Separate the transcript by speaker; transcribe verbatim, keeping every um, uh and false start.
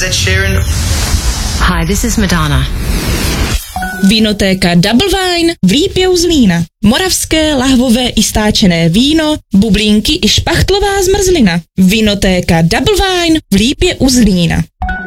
Speaker 1: Ed Sheeran.
Speaker 2: Hi, this is Madonna.
Speaker 3: Vínotéka Double Wine v Lípě u Zlína. Moravské, lahvové i stáčené víno, bublínky i špachtlová zmrzlina. Vínotéka Double Wine v Lípě u Zlína.